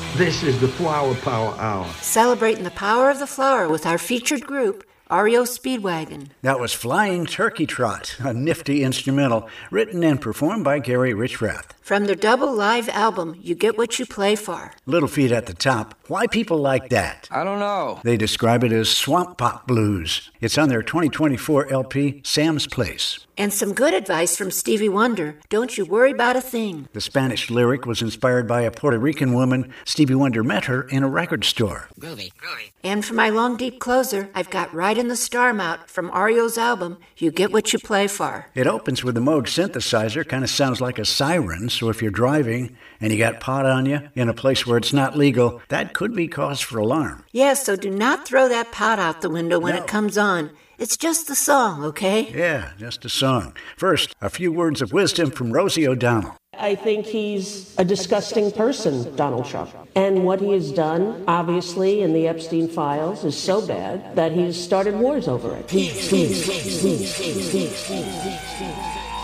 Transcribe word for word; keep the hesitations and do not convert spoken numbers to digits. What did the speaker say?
This is the Flower Power Hour. Celebrating the power of the flower with our featured group, R E O Speedwagon. That was Flying Turkey Trot, a nifty instrumental written and performed by Gary Richrath. From their double live album, You Get What You Play For. Little Feat at the top. Why people like that? I don't know. They describe it as swamp pop blues. It's on their twenty twenty-four L P, Sam's Place. And some good advice from Stevie Wonder, Don't You Worry About a Thing. The Spanish lyric was inspired by a Puerto Rican woman. Stevie Wonder met her in a record store. Groovy, groovy. And for my long, deep closer, I've got Ride in the Storm out from R E O's album, You Get What You Play For. It opens with a Moog synthesizer, kind of sounds like a siren, so if you're driving and you got pot on you in a place where it's not legal, that could be cause for alarm. Yes, so do not throw that pot out the window when No. it comes on. It's just the song, okay? Yeah, just a song. First, a few words of wisdom from Rosie O'Donnell. I think he's a disgusting person, Donald Trump. And what he has done, obviously, in the Epstein files is so bad that he's started wars over it. Peace, peace, peace, peace, peace, peace, peace, peace.